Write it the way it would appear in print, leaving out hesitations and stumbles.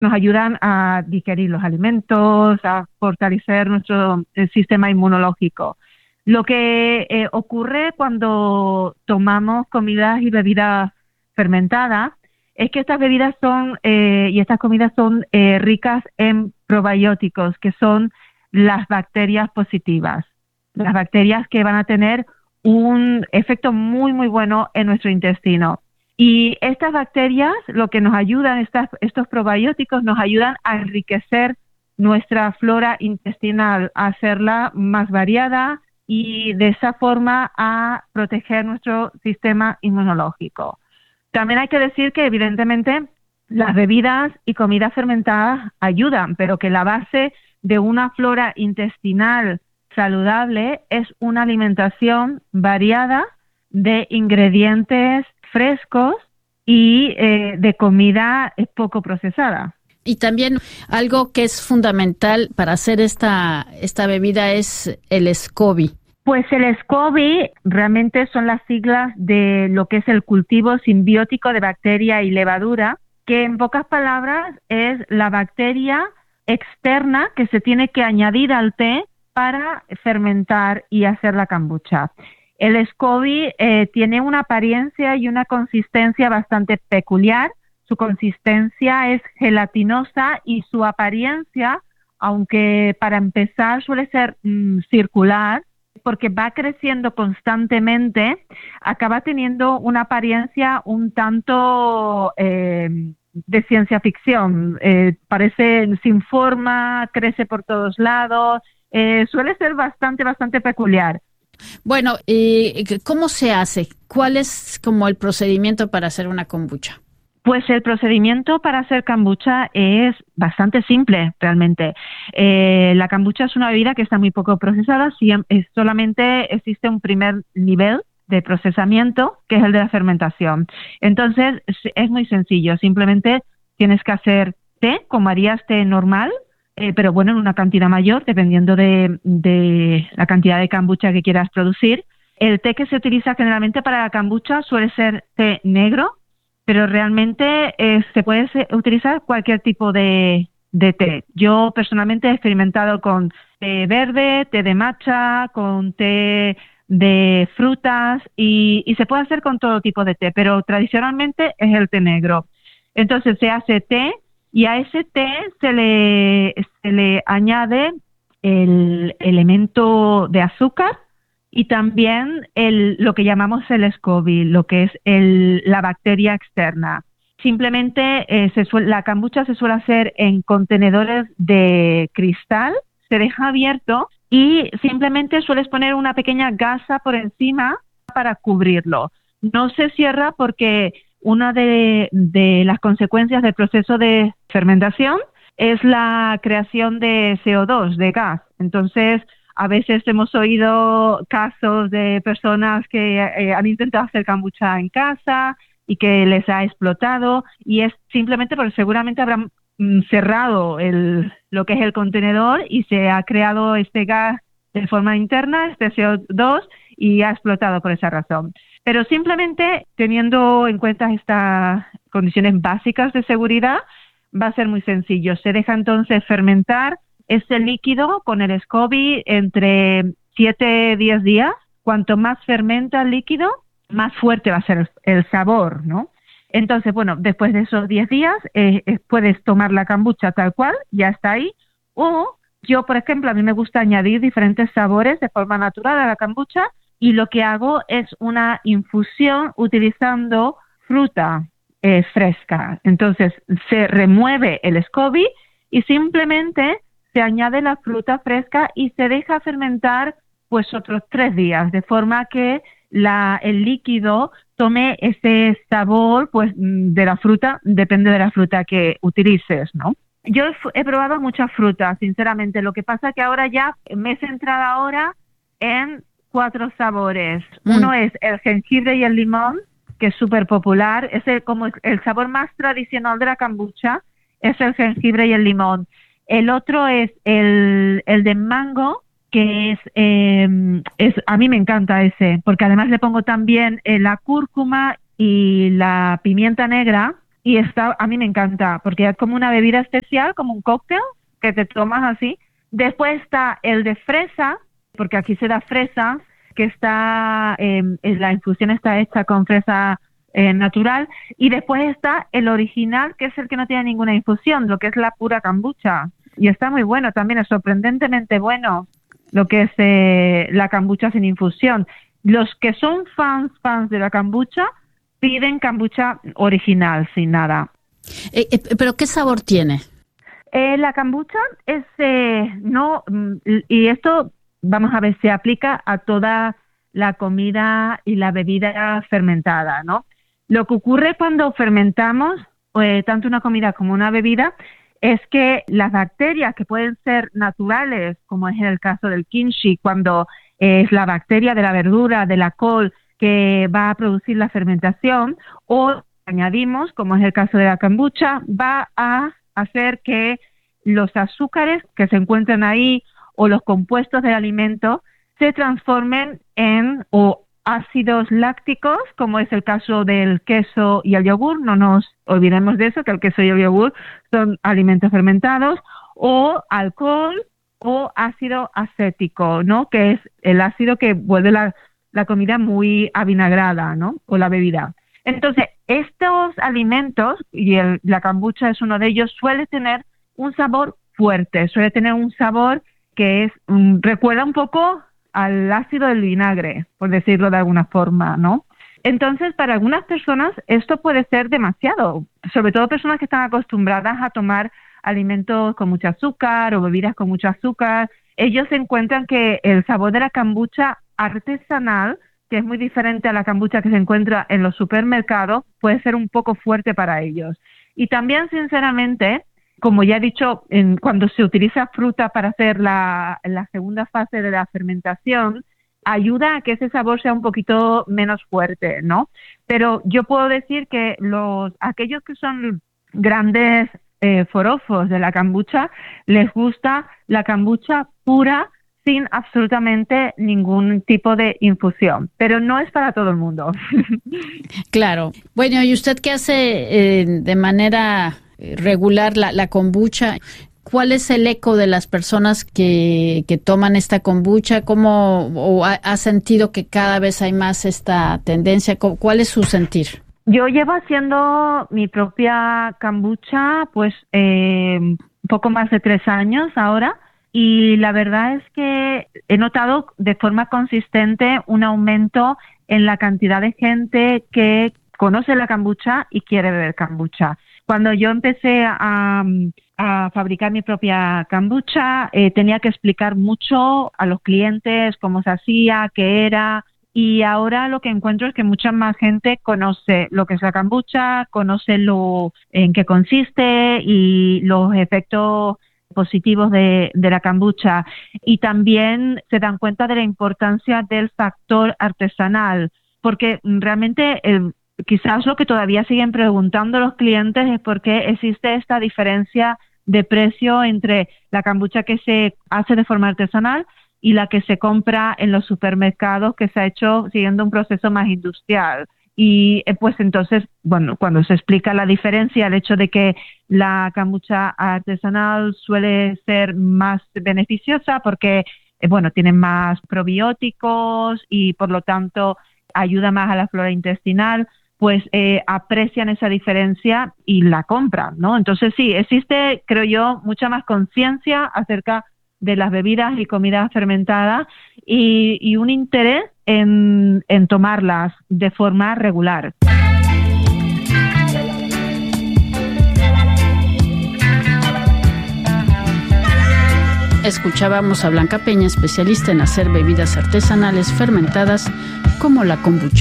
nos ayudan a digerir los alimentos, a fortalecer nuestro sistema inmunológico. Lo que ocurre cuando tomamos comidas y bebidas fermentadas es que estas bebidas son y estas comidas son ricas en probióticos, que son las bacterias positivas, las bacterias que van a tener un efecto muy, muy bueno en nuestro intestino. Y estas bacterias, lo que nos ayudan, estos probióticos nos ayudan a enriquecer nuestra flora intestinal, a hacerla más variada y de esa forma a proteger nuestro sistema inmunológico. También hay que decir que evidentemente las bebidas y comidas fermentadas ayudan, pero que la base de una flora intestinal saludable es una alimentación variada de ingredientes frescos y de comida poco procesada. Y también algo que es fundamental para hacer esta bebida es el SCOBY. Pues el SCOBY realmente son las siglas de lo que es el cultivo simbiótico de bacteria y levadura, que en pocas palabras es la bacteria externa que se tiene que añadir al té para fermentar y hacer la kombucha. El SCOBY tiene una apariencia y una consistencia bastante peculiar. Su consistencia es gelatinosa y su apariencia, aunque para empezar suele ser circular, porque va creciendo constantemente, acaba teniendo una apariencia un tanto de ciencia ficción. Parece sin forma, crece por todos lados, suele ser bastante peculiar. Bueno, ¿cómo se hace? ¿Cuál es como el procedimiento para hacer una kombucha? Pues el procedimiento para hacer kombucha es bastante simple, realmente. La kombucha es una bebida que está muy poco procesada, solamente existe un primer nivel de procesamiento, que es el de la fermentación. Entonces, es muy sencillo, simplemente tienes que hacer té, como harías té normal, pero bueno, en una cantidad mayor, dependiendo de la cantidad de kombucha que quieras producir. El té que se utiliza generalmente para la kombucha suele ser té negro, pero realmente se puede utilizar cualquier tipo de té. Yo personalmente he experimentado con té verde, té de matcha, con té de frutas y se puede hacer con todo tipo de té, pero tradicionalmente es el té negro. Entonces se hace té y a ese té se le añade el elemento de azúcar y también lo que llamamos el SCOBY, lo que es la bacteria externa. Simplemente la kombucha se suele hacer en contenedores de cristal, se deja abierto y simplemente sueles poner una pequeña gasa por encima para cubrirlo. No se cierra porque una de las consecuencias del proceso de fermentación es la creación de CO2, de gas. Entonces, a veces hemos oído casos de personas que han intentado hacer kombucha en casa y que les ha explotado, y es simplemente porque seguramente habrán cerrado lo que es el contenedor y se ha creado este gas de forma interna, este CO2, y ha explotado por esa razón. Pero simplemente teniendo en cuenta estas condiciones básicas de seguridad, va a ser muy sencillo. Se deja entonces fermentar ese líquido con el SCOBY entre 7 y 10 días. Cuanto más fermenta el líquido, más fuerte va a ser el sabor, ¿no? Entonces, bueno, después de esos 10 días puedes tomar la kombucha tal cual, ya está ahí. O yo, por ejemplo, a mí me gusta añadir diferentes sabores de forma natural a la kombucha y lo que hago es una infusión utilizando fruta fresca. Entonces, se remueve el SCOBY y simplemente se añade la fruta fresca y se deja fermentar pues otros 3 días, de forma que el líquido tome ese sabor pues de la fruta, depende de la fruta que utilices, ¿no? Yo he probado muchas frutas, sinceramente. Lo que pasa es que ahora ya me he centrado ahora en 4 sabores. Uno es el jengibre y el limón, que es súper popular. Es como el sabor más tradicional de la kombucha, es el jengibre y el limón. El otro es el de mango, que a mí me encanta ese, porque además le pongo también la cúrcuma y la pimienta negra y a mí me encanta, porque es como una bebida especial, como un cóctel que te tomas así. Después está el de fresa, porque aquí se da fresa, que está, la infusión está hecha con fresa natural, y después está el original, que es el que no tiene ninguna infusión, lo que es la pura kombucha, y está muy bueno también, es sorprendentemente bueno lo que es la kombucha sin infusión. Los que son fans de la kombucha piden kombucha original, sin nada. ¿Pero qué sabor tiene? La kombucha es, y esto, vamos a ver, se aplica a toda la comida y la bebida fermentada, ¿no? Lo que ocurre cuando fermentamos tanto una comida como una bebida es que las bacterias que pueden ser naturales, como es en el caso del kimchi, cuando es la bacteria de la verdura, de la col, que va a producir la fermentación, o añadimos, como es el caso de la kombucha, va a hacer que los azúcares que se encuentran ahí o los compuestos del alimento se transformen en ácidos lácticos, como es el caso del queso y el yogur. No nos olvidemos de eso, que el queso y el yogur son alimentos fermentados, o alcohol o ácido acético, ¿no? Que es el ácido que vuelve la comida muy avinagrada, ¿no? O la bebida. Entonces, estos alimentos, y la kombucha es uno de ellos, suele tener un sabor fuerte, suele tener un sabor que recuerda un poco al ácido del vinagre, por decirlo de alguna forma, ¿no? Entonces, para algunas personas esto puede ser demasiado, sobre todo personas que están acostumbradas a tomar alimentos con mucho azúcar o bebidas con mucho azúcar. Ellos encuentran que el sabor de la kombucha artesanal, que es muy diferente a la kombucha que se encuentra en los supermercados, puede ser un poco fuerte para ellos. Y también, sinceramente, como ya he dicho, cuando se utiliza fruta para hacer la segunda fase de la fermentación, ayuda a que ese sabor sea un poquito menos fuerte, ¿no? Pero yo puedo decir que aquellos que son grandes forofos de la kombucha, les gusta la kombucha pura, sin absolutamente ningún tipo de infusión, pero no es para todo el mundo. Claro. Bueno, ¿y usted qué hace de manera regular la kombucha? ¿Cuál es el eco de las personas que toman esta kombucha? ¿Cómo ha sentido que cada vez hay más esta tendencia? ¿Cuál es su sentir? Yo llevo haciendo mi propia kombucha pues un poco más de 3 años ahora, y la verdad es que he notado de forma consistente un aumento en la cantidad de gente que conoce la kombucha y quiere beber kombucha. Cuando yo empecé a fabricar mi propia kombucha, tenía que explicar mucho a los clientes cómo se hacía, qué era, y ahora lo que encuentro es que mucha más gente conoce lo que es la kombucha, conoce en qué consiste y los efectos positivos de la kombucha, y también se dan cuenta de la importancia del factor artesanal, porque realmente quizás lo que todavía siguen preguntando los clientes es por qué existe esta diferencia de precio entre la kombucha que se hace de forma artesanal y la que se compra en los supermercados, que se ha hecho siguiendo un proceso más industrial. Y pues entonces, bueno, cuando se explica la diferencia, el hecho de que la kombucha artesanal suele ser más beneficiosa porque, tiene más probióticos y por lo tanto ayuda más a la flora intestinal, pues aprecian esa diferencia y la compran, ¿no? Entonces sí, existe, creo yo, mucha más conciencia acerca de las bebidas y comidas fermentadas y un interés en tomarlas de forma regular. Escuchábamos a Blanca Peña, especialista en hacer bebidas artesanales fermentadas como la kombucha.